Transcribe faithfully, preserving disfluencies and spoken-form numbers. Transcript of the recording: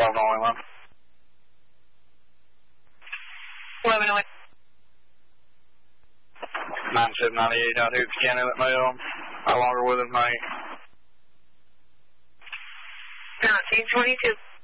twelve Nolan one. eleven oh eight. nine seven nine eight out Hoops, Canada, let me know. How long are with him, mate? nineteen twenty-two.